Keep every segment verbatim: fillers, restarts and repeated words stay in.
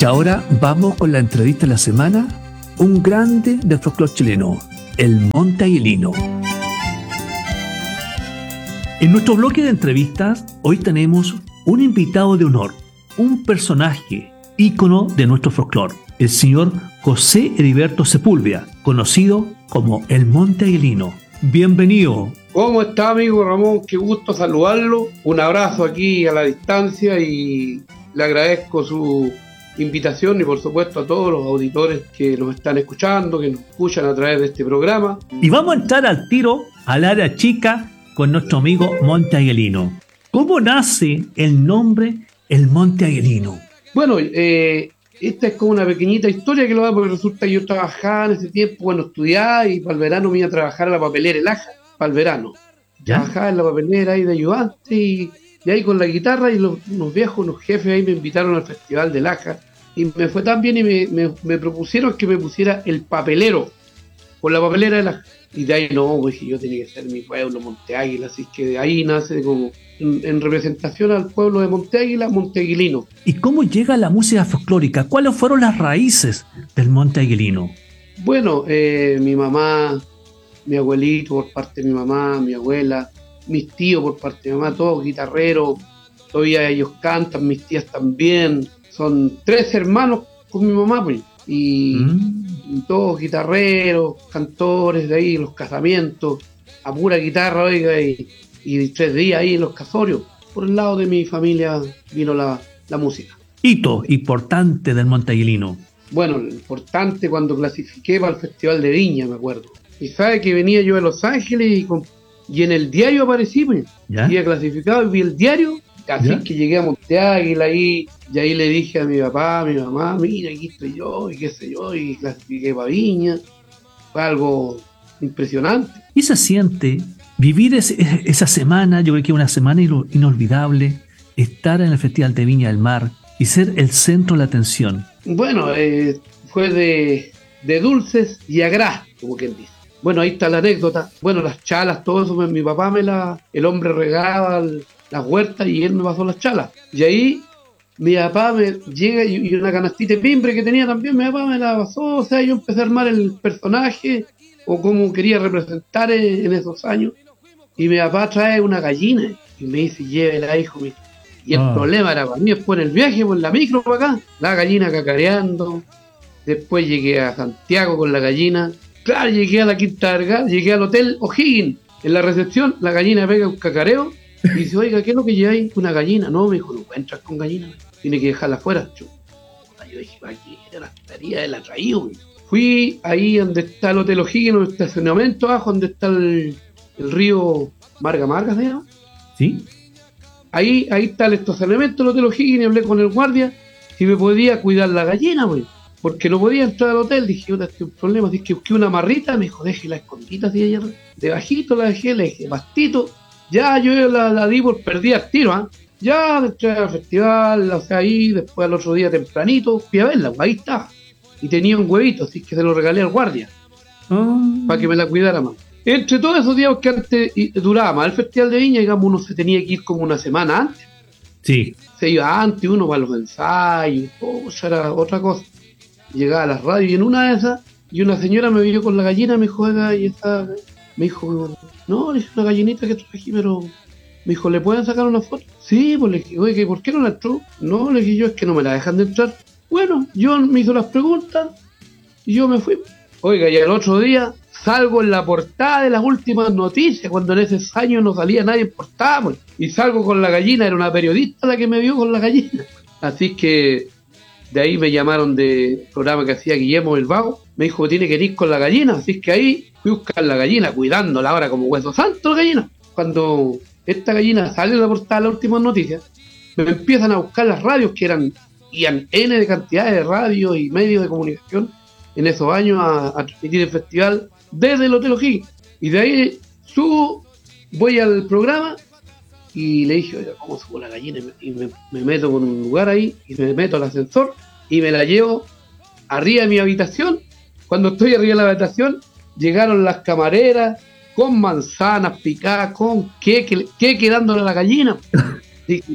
Y ahora vamos con la entrevista de la semana, un grande del folclore chileno, el Monte Aguilino. En nuestro bloque de entrevistas, hoy tenemos un invitado de honor, un personaje, ícono de nuestro folclore, el señor José Heriberto Sepúlveda, conocido como el Monte Aguilino. Bienvenido. ¿Cómo está, amigo Ramón? Qué gusto saludarlo. Un abrazo aquí a la distancia y le agradezco su invitación y por supuesto a todos los auditores que nos están escuchando, que nos escuchan a través de este programa. Y vamos a entrar al tiro, al área chica, con nuestro amigo Monte Aguilino. ¿Cómo nace el nombre el Monte Aguilino? Bueno, eh, esta es como una pequeñita historia que lo da porque resulta que yo trabajaba en ese tiempo, bueno, estudiaba y para el verano me iba a trabajar a la papelera El Aja, para el verano. ¿Ya? Trabajaba en la papelera ahí de ayudante y, y ahí con la guitarra y los, unos viejos, unos jefes ahí me invitaron al Festival del Aja y me fue tan bien y me, me, me propusieron que me pusiera el papelero por la papelera del Aja. Y de ahí no, pues yo tenía que ser mi pueblo, Monte Águila, así que de ahí nace como en, en representación al pueblo de Monte Águila, Monte Aguilino. ¿Y cómo llega la música folclórica? ¿Cuáles fueron las raíces del Monte Aguilino? Bueno, eh, mi mamá, mi abuelito por parte de mi mamá, mi abuela, mis tíos por parte de mi mamá, todos guitarreros, todavía ellos cantan, mis tías también, son tres hermanos con mi mamá, pues, y, mm. y todos guitarreros, cantores de ahí, los casamientos, a pura guitarra, oiga, y, y tres días ahí en los casorios. Por el lado de mi familia vino la, la música. Hito importante del Monte Aguilino. Bueno, lo importante cuando clasifiqué para el Festival de Viña, me acuerdo. Y sabe que venía yo de Los Ángeles y, con, y en el diario aparecí, pues. Había clasificado y vi el diario. Así ¿Ya? que llegué a Monte Águila ahí, y ahí le dije a mi papá, a mi mamá, mira, aquí estoy yo, y qué sé yo, y clasifiqué para Viña. Fue algo impresionante. ¿Y se siente vivir ese, esa semana? Yo creo que una semana inolvidable, estar en el Festival de Viña del Mar y ser el centro de la atención. Bueno, eh, fue de, de dulces y agrás, como quien dice. Bueno, ahí está la anécdota. Bueno, las chalas, todo eso, mi papá me la, el hombre regaba el, las huertas y él me pasó las chalas. Y ahí mi papá me llega y, y una canastita de pimbre que tenía también, mi papá me la pasó. O sea, yo empecé a armar el personaje o cómo quería representar en, en esos años. Y mi papá trae una gallina y me dice, llévela, hijo mío. Y el ah. problema era para mí después en el viaje, por la micro para acá, la gallina cacareando. Después llegué a Santiago con la gallina. Claro, llegué a la Quinta Vergara, llegué al Hotel O'Higgins. En la recepción, la gallina pega un cacareo y dice, oiga, ¿qué es lo que lleváis? Una gallina. No, me dijo, no puede entrar con gallina. Tiene que dejarla afuera. Yo, yo dije, aquí era la estaría de la traído. Fui ahí donde está el Hotel O'Higgins, en el estacionamiento abajo, donde está el, el río Marga Marga, ¿sí? ¿No? Sí. Ahí, ahí está el estacionamiento del Hotel O'Higgins y hablé con el guardia si me podía cuidar la gallina, güey. Porque no podía entrar al hotel. Dije, yo tengo un problema. Dije que busqué una marrita. Me dijo, déjela escondita así ayer. Debajito la dejé, le dije, bastito. Ya yo la, la di por perdida al tiro, ¿ah? ¿eh? Ya entré al festival, o sea, ahí, después al otro día tempranito, fui a verla, ahí estaba. Y tenía un huevito, así que se lo regalé al guardia. Oh. Para que me la cuidara más. Entre todos esos días que antes y, duraba más el Festival de Viña, digamos, uno se tenía que ir como una semana antes. Sí. Se iba antes, uno para los ensayos, oh, eso era otra cosa. Llegaba a las radios y en una de esas, y una señora me vio con la gallina, me dijo, y esa, me dijo, no, le dije, una gallinita que traje, pero, me dijo, ¿le pueden sacar una foto? Sí, pues le dije, oye, ¿por qué no la entró? No, le dije yo, es que no me la dejan de entrar. Bueno, yo me hizo las preguntas, y yo me fui. Oiga, y el otro día, salgo en la portada de las últimas noticias, cuando en esos años no salía nadie en portada, pues, y salgo con la gallina, era una periodista la que me vio con la gallina. Así que de ahí me llamaron de programa que hacía Guillermo el Vago, me dijo que tiene que ir con la gallina, así que ahí fui a buscar la gallina, cuidándola ahora como hueso santo la gallina. Cuando esta gallina sale de la portada de las últimas noticias, me empiezan a buscar las radios que eran, iban N de cantidades de radios y medios de comunicación en esos años a, a transmitir el festival desde el Hotel O'Higgins. Y de ahí subo, voy al programa y le dije, oiga, ¿cómo subo la gallina? Y me, me meto por un lugar ahí y me meto al ascensor y me la llevo arriba de mi habitación. Cuando estoy arriba de la habitación, llegaron las camareras con manzanas picadas, con queque, queque dándole a la gallina. Y,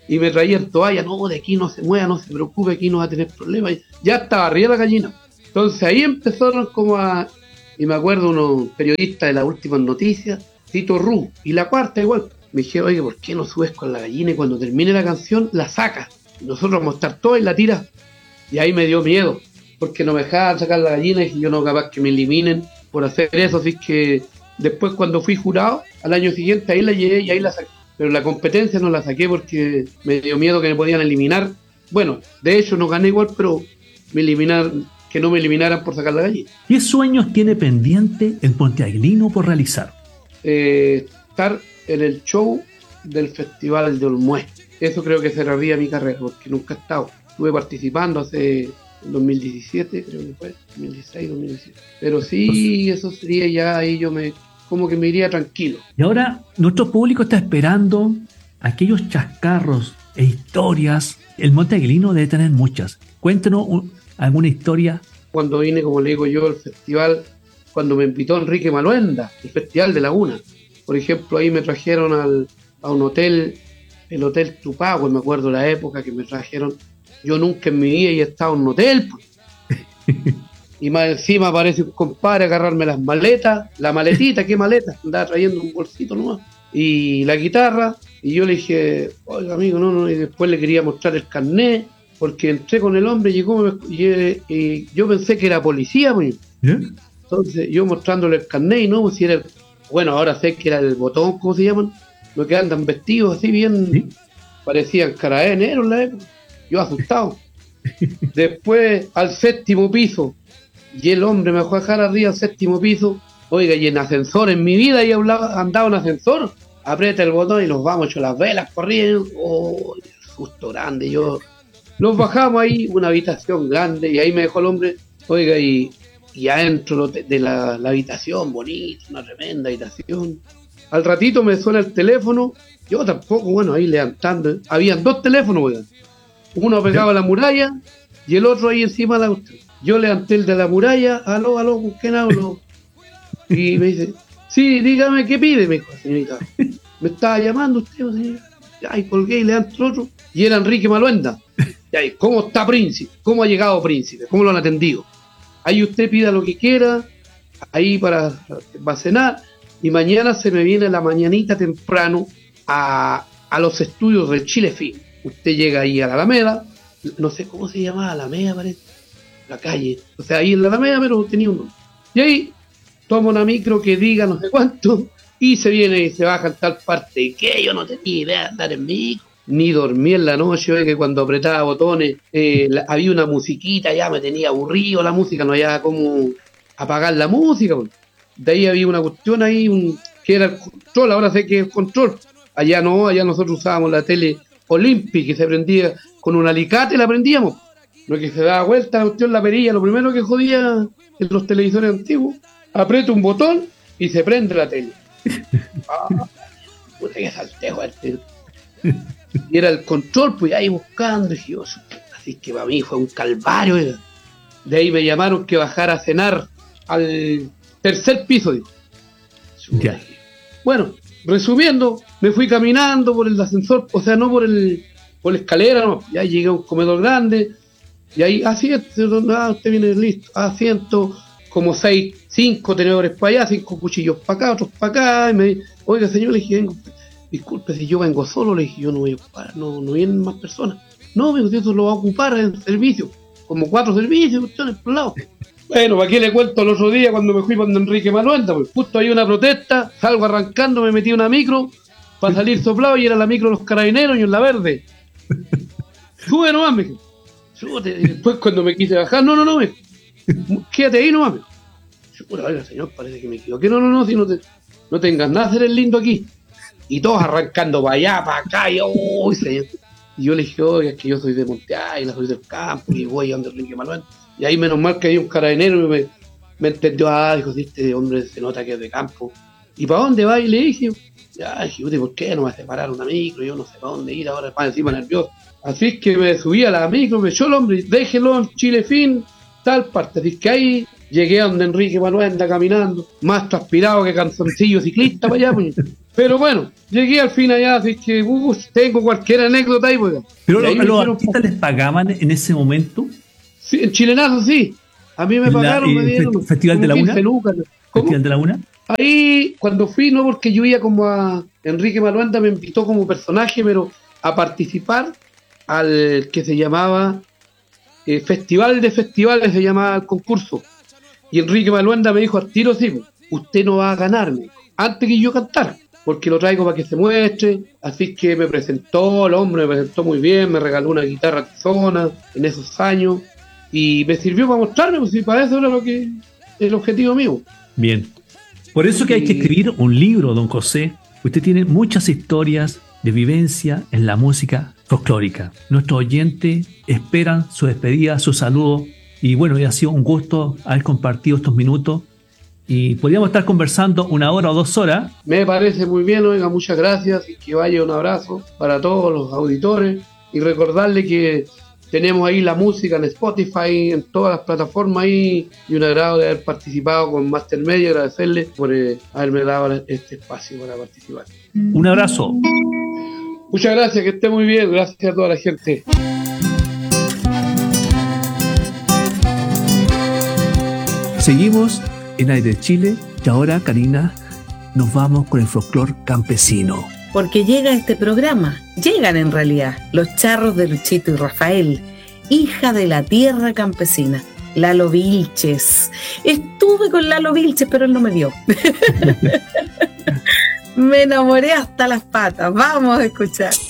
y me traían toalla, no, de aquí no se mueva, no se preocupe, aquí no va a tener problemas. Ya estaba arriba la gallina. Entonces ahí empezaron como a, y me acuerdo unos periodistas de las últimas noticias, Tito Ru, y la cuarta igual, me dijeron, oye, ¿por qué no subes con la gallina y cuando termine la canción la sacas? Nosotros vamos a estar todos y la tiras. Y ahí me dio miedo, porque no me dejaban sacar la gallina y yo no capaz que me eliminen por hacer eso, así que después cuando fui jurado, al año siguiente ahí la llevé y ahí la saqué. Pero la competencia no la saqué porque me dio miedo que me podían eliminar. Bueno, de hecho no gané igual, pero me eliminaron, que no me eliminaran por sacar la gallina. ¿Qué sueños tiene pendiente el monteaguilino por realizar? Eh, estar en el show del Festival de Olmué. Eso creo que cerraría mi carrera, porque nunca he estado. Estuve participando hace en dos mil diecisiete, creo que fue, dos mil dieciséis, dos mil diecisiete. Pero sí, eso sería ya, ahí yo me, como que me iría tranquilo. Y ahora nuestro público está esperando aquellos chascarros e historias. El monteaguilino debe tener muchas. Cuéntenos un, alguna historia. Cuando vine, como le digo yo, al festival, cuando me invitó Enrique Maluenda, el Festival de Laguna. Por ejemplo, ahí me trajeron al, a un hotel, el Hotel Tupagüe, me acuerdo la época que me trajeron. Yo nunca en mi vida he estado en un hotel, pues. Y más encima aparece un compadre a agarrarme las maletas, la maletita, ¿qué maleta? Andaba trayendo un bolsito nomás. Y la guitarra, y yo le dije, oiga amigo, no, no, y después le quería mostrar el carnet, porque entré con el hombre, llegó, y, y yo pensé que era policía, pues. ¿Yeah? Entonces yo mostrándole el carnet, y no, pues si era el, bueno, ahora sé que era el botón, ¿cómo se llaman? Los que andan vestidos así bien, ¿sí? Parecían carabineros en la época. Yo asustado. Después al séptimo piso, y el hombre me dejó dejar arriba al séptimo piso. Oiga, y en ascensor, en mi vida he andado en ascensor. Aprieta el botón y nos vamos, hecho las velas corriendo. Oh, el susto grande. Yo nos bajamos ahí, una habitación grande, y ahí me dejó el hombre. Oiga, y, y adentro de la, la habitación, bonita, una tremenda habitación. Al ratito me suena el teléfono. Yo tampoco, bueno, ahí levantando. Habían dos teléfonos, oiga. Uno pegado a la muralla y el otro ahí encima de la usted. Yo levanté el de la muralla, aló, aló, ¿con quién hablo? Y me dice, sí, dígame qué pide, me dijo la señorita. Me estaba llamando usted, señor. Ay, colgué y levanté el otro. Y era Enrique Maluenda. Y ¿cómo está Príncipe? ¿Cómo ha llegado Príncipe? ¿Cómo lo han atendido? Ahí usted pida lo que quiera, ahí para, va a cenar. Y mañana se me viene la mañanita temprano a, a los estudios de Chile Film. Usted llega ahí a la Alameda, no sé cómo se llamaba, Alameda parece, la calle, o sea, ahí en la Alameda, pero tenía un nombre. Y ahí toma una micro que diga no sé cuánto, y se viene y se baja en tal parte, y que yo no tenía idea de andar en micro, ni dormí en la noche, oye, que cuando apretaba botones, eh, la, había una musiquita, ya me tenía aburrido la música, no había como apagar la música, pues. De ahí había una cuestión ahí, un, que era el control, ahora sé que es el control, allá no, allá nosotros usábamos la tele Olympic, que se prendía con un alicate, la prendíamos. Lo que se daba vuelta, la cuestión, la perilla, lo primero que jodía en los televisores antiguos, aprieto un botón y se prende la tele. Ah, puta que saltejo este. Y era el control, pues ahí buscando, y yo, así que para mí fue un calvario. ¿Eh? De ahí me llamaron que bajara a cenar al tercer piso, digo. Ya. Bueno, resumiendo, me fui caminando por el ascensor, o sea, no por el por la escalera, no, ya llegué a un comedor grande, y ahí, asiento, ah, usted viene listo, asiento, como seis, cinco tenedores para allá, cinco cuchillos para acá, otros para acá, y me dice, oiga señor, le dije, vengo, disculpe si yo vengo solo, le dije, yo no voy a ocupar, no, no vienen más personas, no, me dijo, eso lo va a ocupar en servicio, como cuatro servicios, cuestiones por lado. Bueno, ¿para qué le cuento el otro día cuando me fui con Enrique Maluenda? Pues justo hay una protesta, salgo arrancando, me metí una micro para salir soplado y era la micro de los carabineros y en la verde. Sube nomás, me dijo. Súbete. Y después cuando me quise bajar, no, no, no, me dijo. Quédate ahí nomás, me dijo. Yo, oiga, señor, parece que me equivoqué. No, no, no, si no, te, no tengas nada, hacer el lindo aquí. Y todos arrancando para allá, para acá, y oh, señor. Y yo le dije, oiga, es que yo soy de Monte Águila, soy del campo, y voy a donde Enrique Maluenda. Y ahí menos mal que había un carabinero y me, me entendió, ah, dijo, si este hombre se nota que es de campo. ¿Y para dónde va? Y le dije, ya, dije, ¿por qué no me hace parar una micro? Yo no sé para dónde ir, ahora más encima nervioso. Así es que me subí a la micro, me echó el hombre, déjelo en Chile Fin, tal parte. Así que ahí llegué a donde Enrique Maluenda caminando, más transpirado que canzoncillo ciclista para allá, pues. Pero bueno, llegué al fin allá, así que uh, tengo cualquier anécdota ahí, pues. ¿Pero Y ahí lo- me los hicieron- artistas les pagaban en ese momento? Sí, en Chilenazo, sí. A mí me En la- pagaron, me eh, dieron Fe- Festival de como la quince Una? lucas. ¿Cómo? ¿Festival de la Una? Ahí, cuando fui, no porque yo iba como a... Enrique Maluenda me invitó como personaje, pero a participar al que se llamaba eh, Festival de Festivales, se llamaba el concurso. Y Enrique Maluenda me dijo al tiro, sí, pues, usted no va a ganar, me dijo, antes que yo cantara, porque lo traigo para que se muestre. Así que me presentó, el hombre me presentó muy bien, me regaló una guitarra tizona en esos años, y me sirvió para mostrarme, pues si para eso era lo que el objetivo mío. Bien. Por eso que hay que Y- escribir un libro, don José. Usted tiene muchas historias de vivencia en la música folclórica. Nuestros oyentes esperan su despedida, su saludo. Y bueno, ha sido un gusto haber compartido estos minutos. Y podríamos estar conversando una hora o dos horas. Me parece muy bien, oiga, muchas gracias y que vaya un abrazo para todos los auditores y recordarle que tenemos ahí la música en Spotify, en todas las plataformas ahí, y un agrado de haber participado con Master Media, agradecerle por eh, haberme dado este espacio para participar. Un abrazo. Muchas gracias, que esté muy bien, gracias a toda la gente. Seguimos en Aire de Chile y ahora, Karina, nos vamos con el folclore campesino. Porque llega este programa, llegan en realidad los charros de Luchito y Rafael, hija de la tierra campesina, Lalo Vilches. Estuve con Lalo Vilches, pero él no me dio. Me enamoré hasta las patas, vamos a escuchar.